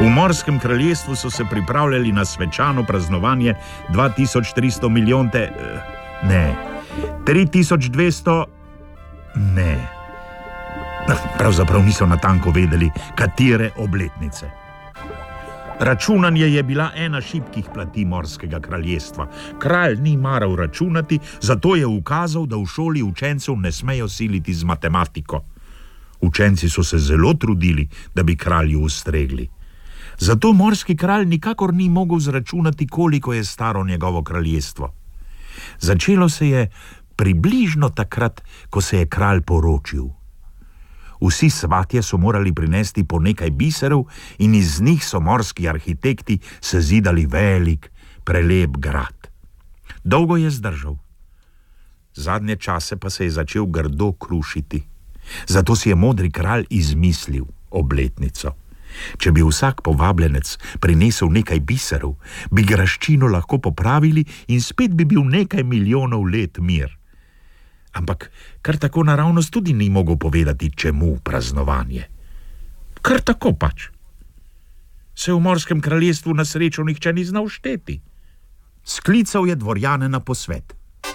V Morskem kraljestvu so se pripravljali na svečano praznovanje 2300 milijonte... Ne. 3200... Ne. Pravzaprav niso natanko vedeli, katere obletnice. Računanje je bila ena šibkih plati Morskega kraljestva. Kralj ni maral računati, zato je ukazal, da v šoli učencev ne smejo siliti z matematiko. Učenci so se zelo trudili, da bi kralju ustregli. Zato morski kralj nikakor ni mogel zračunati, koliko je staro njegovo kraljestvo. Začelo se je približno takrat, ko se je kralj poročil. Vsi svatje so morali prinesti po nekaj biserov in iz njih so morski arhitekti sezidali velik, prelep grad. Dolgo je zdržal. Zadnje čase pa se je začel grdo krušiti. Zato si je modri kralj izmislil obletnico. Če bi vsak povabljenec prinesel nekaj biserov, bi graščino lahko popravili in spet bi bil nekaj milijonov let mir. Ampak kar tako naravnost tudi ni mogel povedati, čemu praznovanje. Kar tako pač. Se v Morskem kraljestvu na srečo nihče ni znal šteti. Sklical je dvorjane na posvet.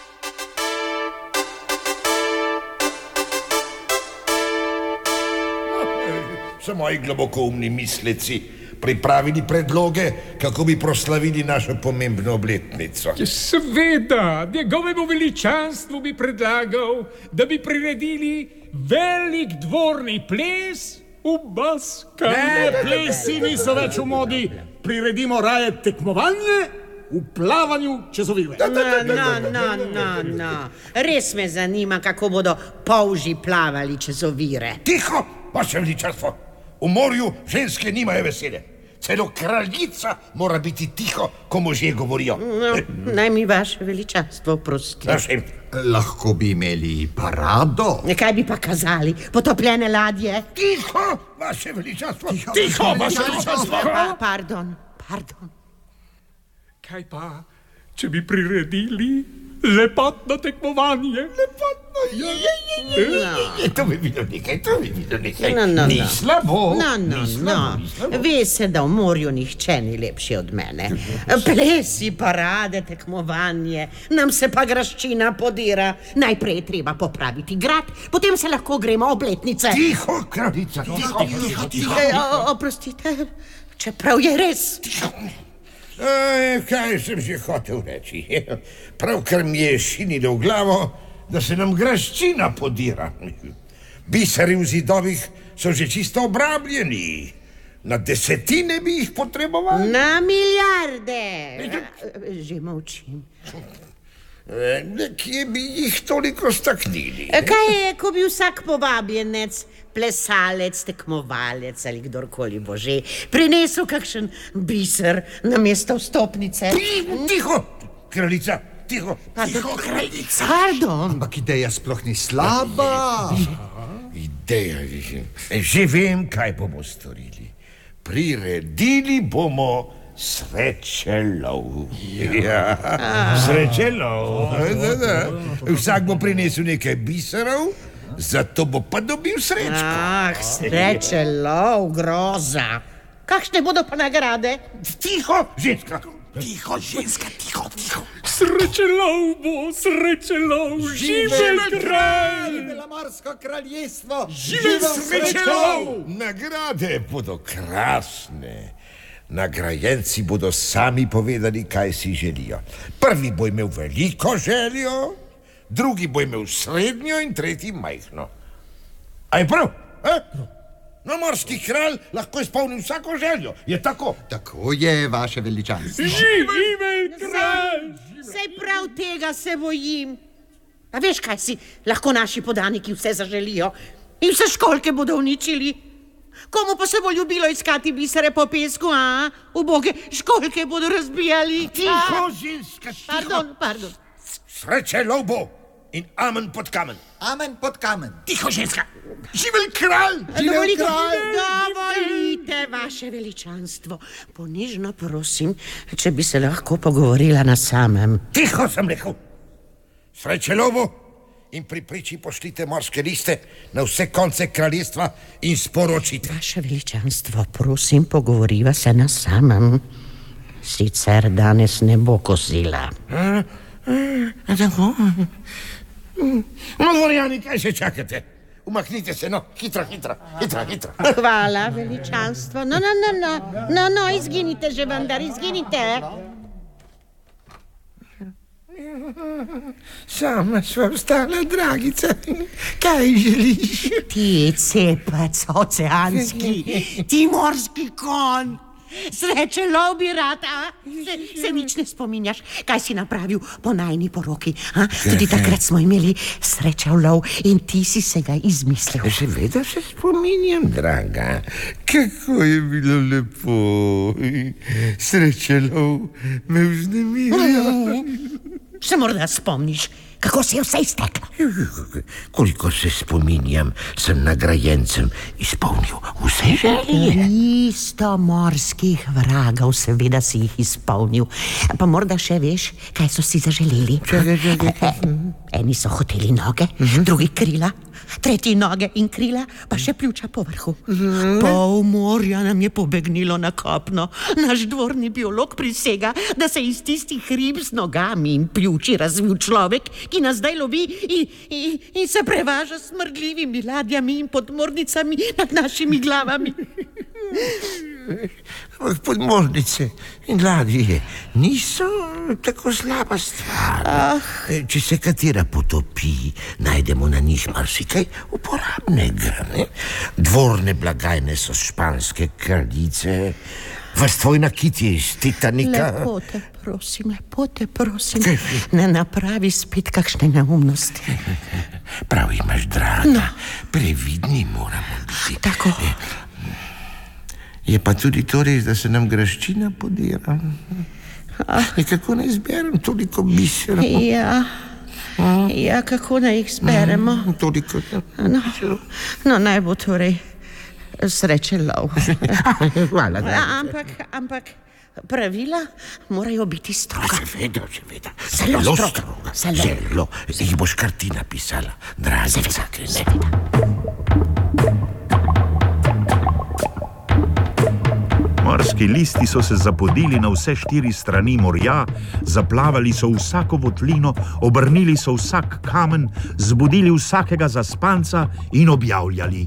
So moji globokoumni misleci pripravili predloge, kako bi proslavili našo pomembno obletnico. Seveda, njegovemu veličanstvu bi predlagal, da bi priredili velik dvorni ples v maskah. Ne, plesi niso več v modi. Priredimo raje tekmovanje v plavanju čez ovire. No. Res me zanima, kako bodo polži plavali čez ovire. Tiho, vaše veličanstvo! V morju ženske nimajo vesele. Celo kraljica mora biti tiho, ko možje govorijo. Naj mi vaše veličanstvo oprosti. Lahko bi imeli parado. Kaj bi pa kazali? Potopljene ladje? Tiho, vaše veličanstvo! Tiho, vaše veličanstvo! Pardon. Kaj pa, če bi priredili lepotno tekmovanje? To bi bilo nekaj. No. Ni slabo. Ve se, da v morju nihče ni lepši od mene. Plesi, parade, tekmovanje, nam se pa graščina podira. Najprej je treba popraviti grad, potem se lahko gremo obletnice. Tiho, kraljica, tiho. Oprostite, čeprav je res. Kaj sem že hotel reči? Pravkar mi je šinilo v glavo, da se nam graščina podira. Biseri v zidovih so že čisto obrabljeni. Na desetine bi jih potrebovali. Na milijarde. Že molčim. Kje bi jih toliko staknili? Kaj je, ko bi vsak povabljenec, plesalec, tekmovalec ali kdorkoli bo že prinesel kakšen biser na mesto vstopnice? Tiho, kraljica, tiho, kraljica. Pardon. Ampak ideja sploh ni slaba. Ideja, že vem, kaj bomo storili. Priredili bomo srečelov. Srečelov. Vsak bo prinesel nekaj biserov, zato bo pa dobil srečko. Srečelov, groza. Kakšne bodo pa nagrade? Tiho, ženska. Tiho, tiho. Srečelov bo, srečelov, živel kralj! Živela Morsko kraljestvo! Živel srečelov! Nagrade bodo krasne. Nagrajenci bodo sami povedali, kaj si želijo. Prvi bo imel veliko željo, drugi bo imel srednjo in tretji majhno. A je prav? No, morski kralj lahko izpolni vsako željo. Je tako? Tako je, vaše veličanstvo. Živel kralj! Sej prav tega se bojim. A veš, kaj si lahko naši podaniki vse zaželijo? In vse školjke bodo uničili. Komu pa se bo ljubilo iskati bisere po pesku, a? Uboge školjke bodo razbijali. Tiho, ženska, tiho. Pardon. Srečelov bo in amen pod kamen. Amen pod kamen. Tiho, ženska. Živel kralj! Dovolite, vaše veličanstvo. Ponižno prosim, če bi se lahko pogovorila na samem. Tiho, sem rekel. Srečelov bo in pri priči pošljite morske liste na vse konce kraljestva in sporočite. Vaše veličanstvo, prosim, pogovoriva se na samem. Sicer danes ne bo kosila. Tako? No, dvorjani, kaj še čakate? Umaknite se, no, hitro. Hvala, veličanstvo. No, izginite že, vendar, izginite. Sama sva ostala, dragica. Kaj želiš? Ti cepec oceanski, ti morski konj. Sreče lov bi rad, a? Se nič ne spominjaš, kaj si napravil po najni poroki, a? Tudi takrat smo imeli srečev lov in ti si se ga izmislil. Seveda se spominjam, draga. Kako je bilo lepo. Srečelov me vznemirja. Se morda spomniš, kako se je vse izteklo? Koliko se spominjam, sem nagrajencem izpolnil vse želje. Isto morskih vragov, seveda si jih izpolnil. Pa morda še veš, kaj so si zaželeli? Eni so hoteli noge, drugi krila, tretji noge in krila, pa še pljuča po vrhu. Pol morja nam je pobegnilo na kopno. Naš dvorni biolog prisega, da se iz tistih rib z nogami in pljuči razvil človek, ki nas zdaj lovi in se prevaža s smrdljivimi ladjami in podmornicami nad našimi glavami. Podmornice in ladje niso tako slaba stvar. Če se katera potopi, najdemo na njih marsikaj uporabnega. Ne? Dvorne blagajne so španske kraljice, vas tvoj nakit je iz Titanika. Lepo te prosim, ne napravi spet kakšne neumnosti. Prav imaš, draga, previdni moramo biti. Tako. Je pa tudi to res, da se nam graščina podira. Nekako ne izberem toliko biserov. Ja, kako naj jih zberemo? Toliko. No, naj bo torej sreče lov. Hvala. Ampak pravila morajo biti stroga. Seveda. Zelo stroga. Zelo. Jih boš kar ti napisala, draga. Seveda. Morski listi so se zapodili na vse 4 strani morja, zaplavali so vsako votlino, obrnili so vsak kamen, zbudili vsakega zaspanca in objavljali.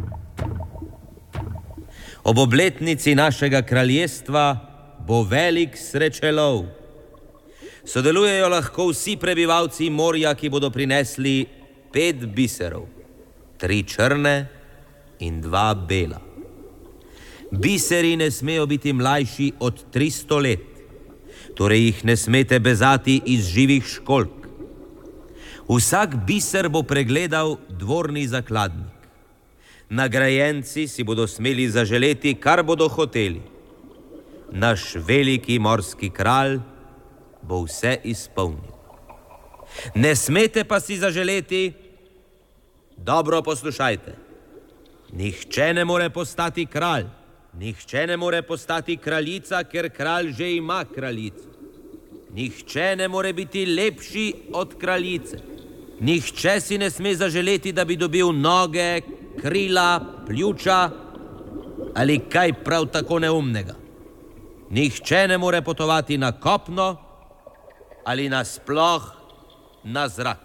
Ob obletnici našega kraljestva bo velik srečelov. Sodelujejo lahko vsi prebivalci morja, ki bodo prinesli 5 biserov, 3 črne in 2 bela. Biseri ne smejo biti mlajši od 300 let, torej jih ne smete bezati iz živih školjk. Vsak biser bo pregledal dvorni zakladnik. Nagrajenci si bodo smeli zaželeti, kar bodo hoteli. Naš veliki morski kralj bo vse izpolnil. Ne smete pa si zaželeti, dobro poslušajte, nihče ne more postati kralj. Nihče ne more postati kraljica, ker kralj že ima kraljico. Nihče ne more biti lepši od kraljice. Nihče si ne sme zaželeti, da bi dobil noge, krila, pljuča ali kaj prav tako neumnega. Nihče ne more potovati na kopno ali nasploh na zrak.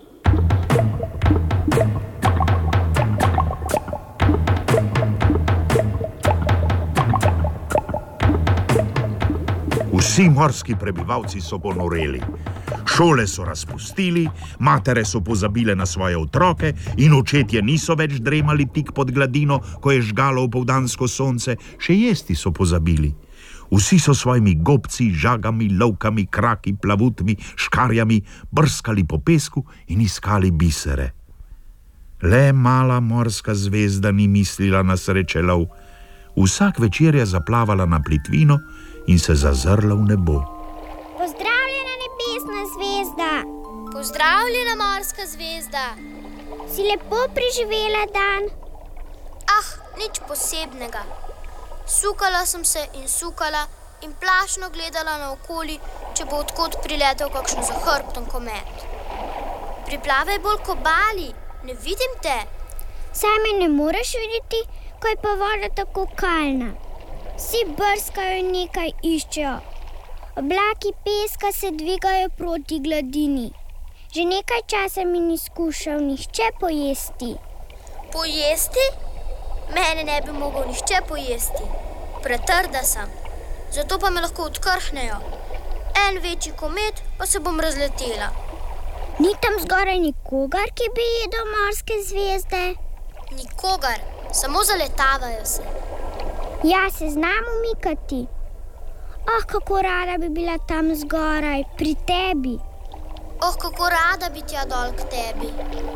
Vsi morski prebivalci so ponoreli. Šole so razpustili, matere so pozabile na svoje otroke in očetje niso več dremali tik pod gladino, ko je žgalo opoldansko sonce, še jesti so pozabili. Vsi so svojimi gobci, žagami, lovkami, kraki, plavutmi, škarjami brskali po pesku in iskali bisere. Le mala morska zvezda ni mislila na srečelov. Vsak večer je zaplavala na plitvino in se zazrla v nebo. Pozdravljena nebesna zvezda. Pozdravljena morska zvezda. Si lepo preživela dan? Nič posebnega. Sukala sem se in plašno gledala naokoli, če bo odkot priletel kakšen zahrbten komet. priplavaj bolj k obali, ne vidim te. Saj me ne moreš videti, ko je pa voda tako kalna. Vsi brskajo in nekaj iščejo. Oblaki peska se dvigajo proti gladini. Že nekaj časa mi ni skušal nihče pojesti. Pojesti? Mene ne bi mogel nihče pojesti. Pretrda sem, zato pa me lahko odkrhnejo. En večji komet, pa se bom razletela. Ni tam zgoraj nikogar, ki bi jedel morske zvezde? Nikogar, samo zaletavajo se. Ja, se znam umikati. Kako rada bi bila tam zgoraj, pri tebi. Kako rada bi tja dol k tebi.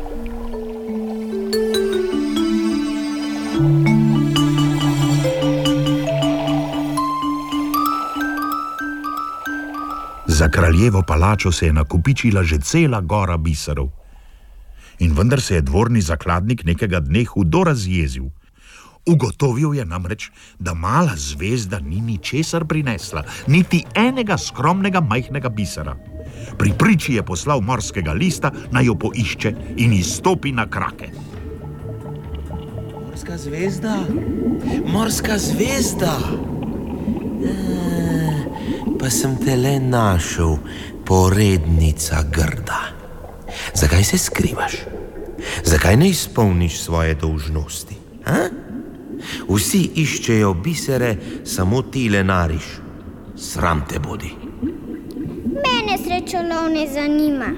Za kraljevo palačo se je nakupičila že cela gora biserov. In vendar se je dvorni zakladnik nekega dne hudo razjezil. Ugotovil je namreč, da mala zvezda ni ničesar prinesla, niti enega skromnega majhnega bisera. Pri priči je poslal morskega lista, naj jo poišče in izstopi na krake. Morska zvezda? Morska zvezda! Pa sem te le našel, porednica grda. Zakaj se skrivaš? Zakaj ne izpolniš svoje dolžnosti? Vsi iščejo bisere, samo ti le nariš. Sram te bodi. Mene srečolov ne zanima.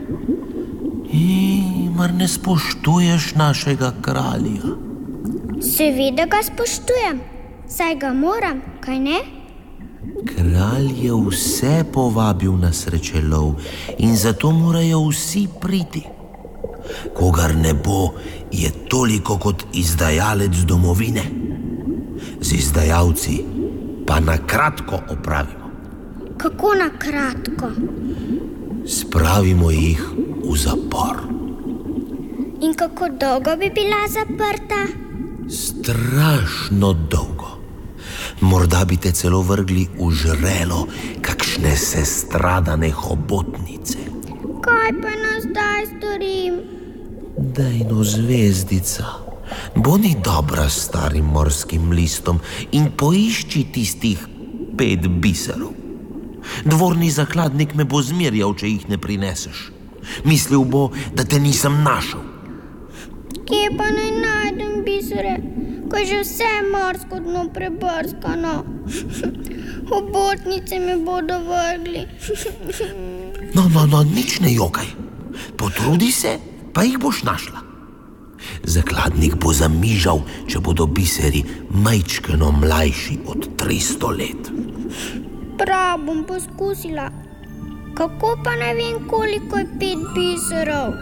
Mar ne spoštuješ našega kralja? Seveda ga spoštujem, saj ga moram, kaj ne? Kralj je vse povabil na srečelov in zato morajo vsi priti. Kogar ne bo, je toliko kot izdajalec domovine. Z izdajalci pa na kratko opravimo. Kako na kratko? Spravimo jih v zapor. In kako dolgo bi bila zaprta? Strašno dolgo. Morda bi te celo vrgli v žrelo kakšne sestradane hobotnice. Kaj pa nas zdaj storim? Daj no, zvezdica, bodi dobra s starim morskim listom in poišči tistih 5 biserov. Dvorni zakladnik me bo zmerjal, če jih ne prineseš. Mislil bo, da te nisem našel. Kje pa naj najdem bisere, ko je že vse morsko dno prebrskano? Hobotnice me bodo vrgli. No, nič ne jokaj. Potrudi se, pa jih boš našla. Zakladnik bo zamižal, če bodo biseri majčkeno mlajši od 300 let. Prav bom poskusila. Kako pa ne vem, koliko je 5 biserov?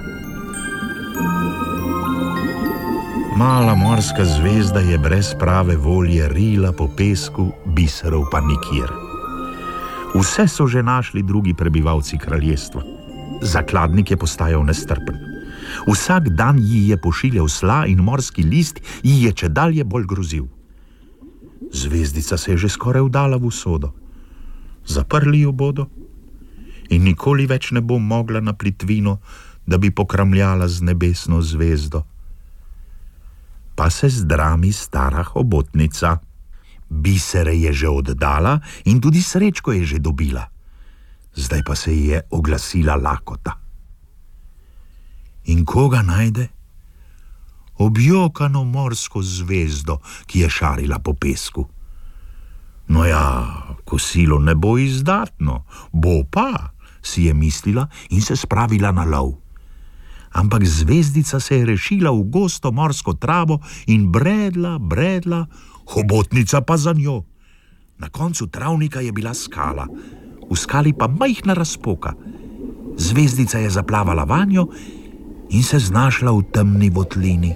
Mala morska zvezda je brez prave volje rila po pesku, biserov pa nikjer. Vse so že našli drugi prebivalci kraljestva. Zakladnik je postajal nestrpen. Vsak dan ji je pošiljal sla in morski list ji je čedalje bolj grozil. Zvezdica se je že skoraj vdala v usodo. Zaprli jo bodo in nikoli več ne bo mogla na plitvino, da bi pokramljala z nebesno zvezdo. Pa se zdrami stara hobotnica. Bisere je že oddala in tudi srečko je že dobila. Zdaj pa se ji je oglasila lakota. In koga najde? Objokano morsko zvezdo, ki je šarila po pesku. No ja, kosilo ne bo izdatno, bo pa, si je mislila in se spravila na lov. Ampak zvezdica se je rešila v gosto morsko travo in bredla, hobotnica pa za njo. Na koncu travnika je bila skala, v skali pa majhna razpoka. Zvezdica je zaplavala vanjo in se znašla v temni votlini.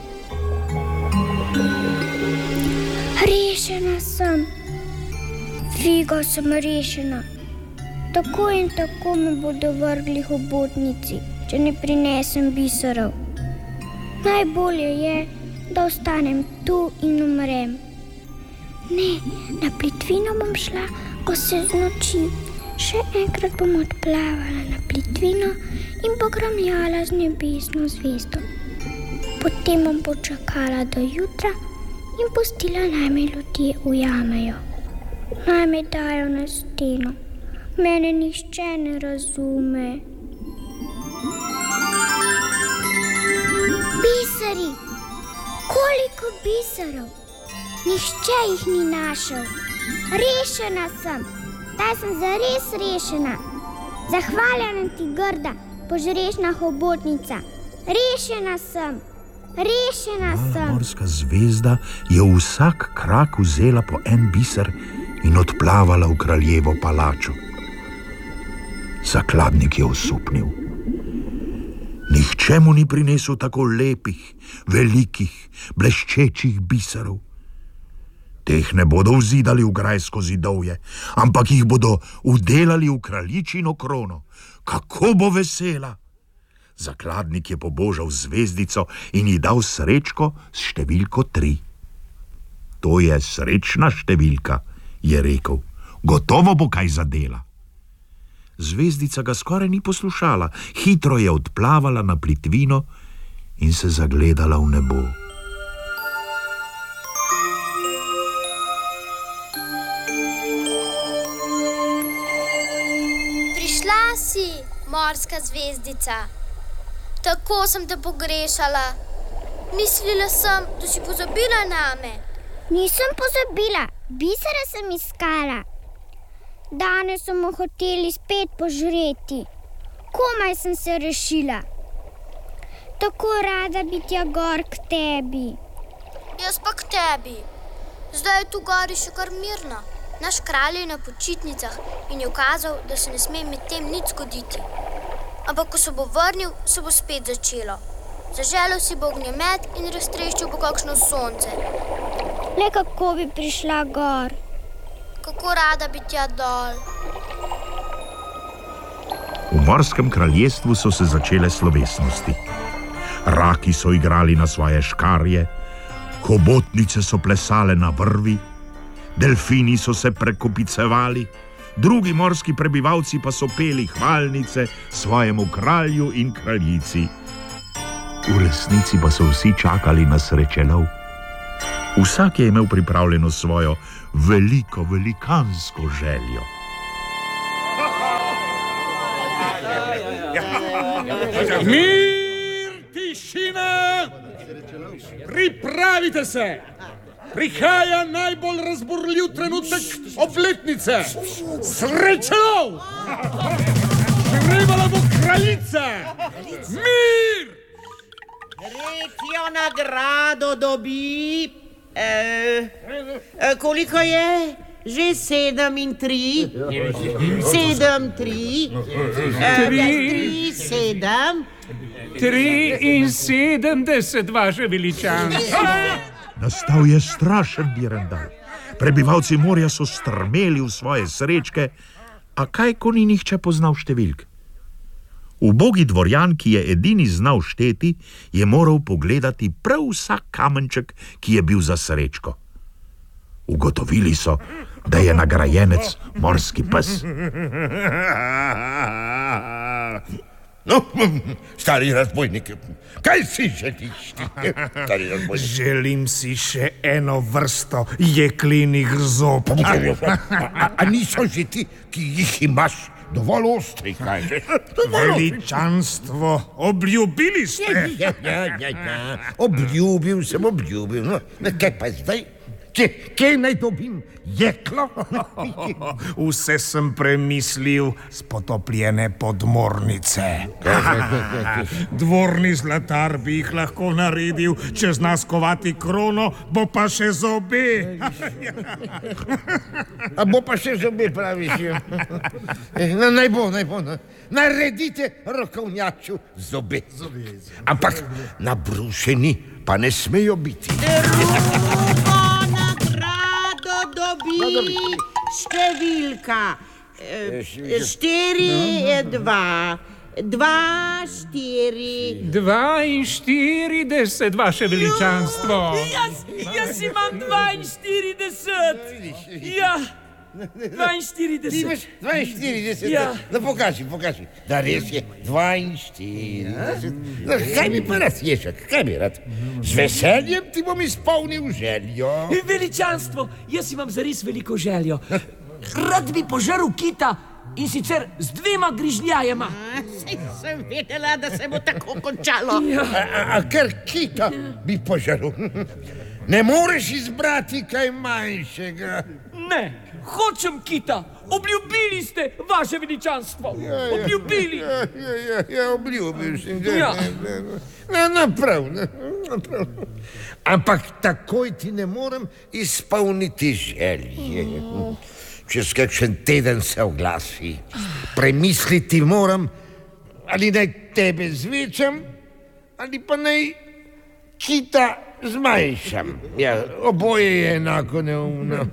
Rešena sem. Figa sem rešena. Tako in tako me bodo vrgli hobotnici, če ne prinesem biserov. Najbolje je, da ostanem tu in umrem. Ne, na plitvino bom šla, ko se znoči. Še enkrat bom odplavala na plitvino in pogramljala z nebesno zvezdo. Potem bom počakala do jutra in pustila, naj me ljudje ujamejo. Naj me dajo na steno. Mene nihče ne razume. Biseri! Koliko biserov! Nihče jih ni našel. Rešena sem. Ta sem zares rešena. Zahvaljena ti, grda, požrešna hobotnica. Rešena sem. Rešena sem. Morska zvezda je vsak krak vzela po en biser in odplavala v kraljevo palačo. Zakladnik je osupnil. Nihče mu ni prinesel tako lepih, velikih, bleščečih biserov. Teh ne bodo vzidali v grajsko zidovje, ampak jih bodo vdelali v kraljičino krono. Kako bo vesela! Zakladnik je pobožal zvezdico in ji dal srečko s številko 3. To je srečna številka, je rekel. Gotovo bo kaj zadela. Zvezdica ga skoraj ni poslušala. Hitro je odplavala na plitvino in se zagledala v nebo. Prišla si, morska zvezdica. Tako sem te pogrešala. Mislila sem, da si pozabila name. Nisem pozabila, bisera sem iskala. Danes smo hoteli spet požreti. Komaj sem se rešila. Tako rada bi tja gor k tebi. Jaz pa k tebi. Zdaj je tu gori še kar mirno. Naš kralj je na počitnicah in je ukazal, da se ne sme med tem nič zgoditi. Ampak ko se bo vrnil, se bo spet začelo. Zaželel si bo ognjemet in raztreščil bo kakšno sonce. Le kako bi prišla gor? Kako rada bi tja dol. V morskem kraljestvu so se začele slovesnosti. Raki so igrali na svoje škarje, hobotnice so plesale na vrvi, delfini so se prekopicevali, drugi morski prebivalci pa so peli hvalnice svojemu kralju in kraljici. V resnici pa so vsi čakali na srečelov. Vsak je imel pripravljeno svojo velikansko željo. Mir, tišina! Pripravite se! Prihaja najbolj razburljiv trenutek obletnice! Srečelov! Žrevala bo kraljica! Mir! Tretjo nagrado dobi... koliko je? Že 7 in 3? 7, 3? 3, 7? 73, vaše veličanstvo. Nastal je strašen direndal. Prebivalci morja so strmeli v svoje srečke, a kaj, ko ni nihče poznal številk? Ubogi dvorjan, ki je edini znal šteti, je moral pogledati prav vsak kamenček, ki je bil za srečko. Ugotovili so, da je nagrajenec morski pes. No, stari razbojnik, kaj si želiš ti? Stari razbojnik. Želim si še eno vrsto jeklenih zob. A niso že ti, ki jih imaš dovolj ostri, kaj že? Veličanstvo, obljubili ste. Ja. Obljubil sem. No, kaj pa zdaj? Kje naj dobim jeklo? Vse sem premislil s potopljene podmornice. Dvorni zlatar bi jih lahko naredil, če zna skovati krono, bo pa še zobe. A bo pa še zobe, praviš? No, naj bo. Naredite rokovnjaču zobe. Ampak nabrušeni pa ne smejo biti. Dobi številka 4, 2, 2, 4. 42, vaše veličanstvo. Jaz imam 42. Ja, 42. 42, Ja. No pokaži. Da res je 42. No, kaj bi pa rad, Ježek, kaj bi rad? Z veseljem ti bom izpolnil željo. Veličanstvo, jaz imam zares veliko željo. Rad bi požrl kita in sicer z 2 grižljajema. Saj sem vedela, da se bo tako končalo. A ker kita bi požaril. Ne moreš izbrati kaj manjšega. Ne, hočem kita. Obljubili ste, vaše veličanstvo. Obljubili. Ja, obljubil sem. Ja. Naprav. Ampak takoj ti ne morem izpolniti želje. Čez kakšen teden se oglasi. Premisliti moram, ali naj tebe zvečam, ali pa naj kita zmanjšam. Ja, oboje je enako neumno.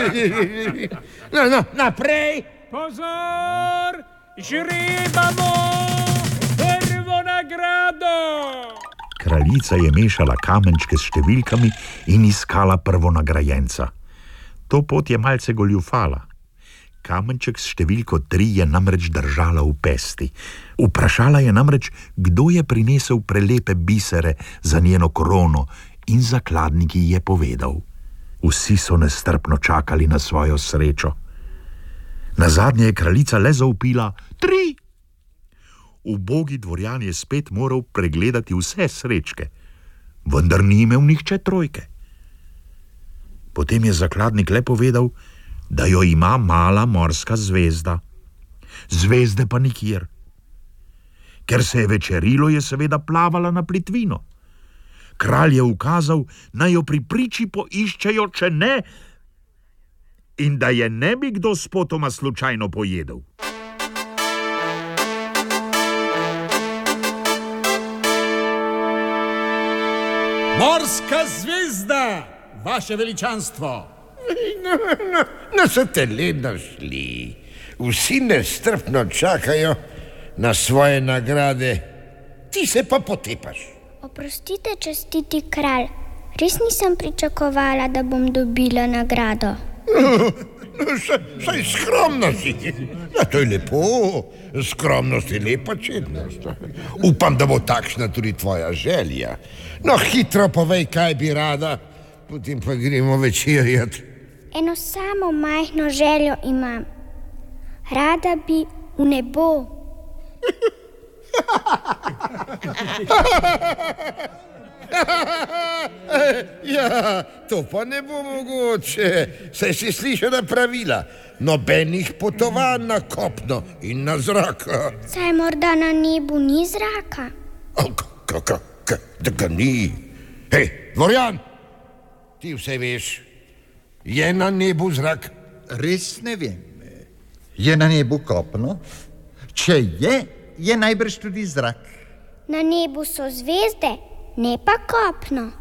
No, naprej. Pozor! Žrebamo prvo nagrado! Kraljica je mešala kamenčke s številkami in iskala prvo nagrajenca. To pot je malce goljufala. Kamenček s številko 3 je namreč držala v pesti. Vprašala je namreč, kdo je prinesel prelepe bisere za njeno krono, in zakladnik ji je povedal. Vsi so nestrpno čakali na svojo srečo. Nazadnje je kraljica le zavpila 3. Ubogi dvorjan je spet moral pregledati vse srečke, vendar ni imel nihče 3. Potem je zakladnik le povedal, da jo ima mala morska zvezda. Zvezde pa nikjer. Ker se je večerilo, je seveda plavala na plitvino. Kralj je ukazal, naj jo pri priči poiščejo, če ne, in da je ne bi kdo spotoma slučajno pojedel. Morska zvezda, vaše veličanstvo. No, so te le našli. Vsi nestrpno čakajo na svoje nagrade. Ti se pa potepaš. Oprostite, častiti kralj. Res nisem pričakovala, da bom dobila nagrado. Saj skromno si. Ja, to je lepo. Skromnost je lepa čednost. Upam, da bo takšna tudi tvoja želja. No, hitro povej, kaj bi rada, potem pa gremo večerjat. Eno samo majhno željo imam. Rada bi v nebo. Ja, to pa ne bo mogoče. Saj si slišala pravila. Nobenih potovanj na kopno in na zrak. Saj morda na nebu ni zraka. Da ga ni. Hej, dvorjan, ti vse veš. Je na nebu zrak? Res ne vem. Je na nebu kopno? Če je najbrž tudi zrak. Na nebu so zvezde, ne pa kopno.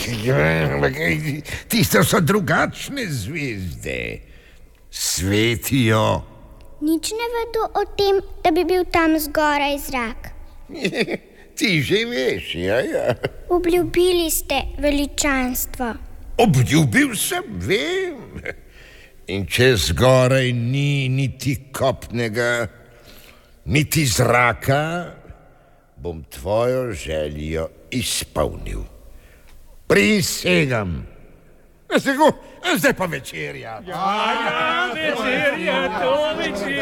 Tisto so drugačne zvezde. Svetijo. Nič ne vedo o tem, da bi bil tam zgoraj zrak. Ti že veš, ja. Obljubili ste veličanstvo. Obljubil sem, vem. In če zgoraj ni niti kopnega, niti zraka, bom tvojo željo izpolnil. Prisegam. Zdaj pa večerja. Ja, večerja, to večerja.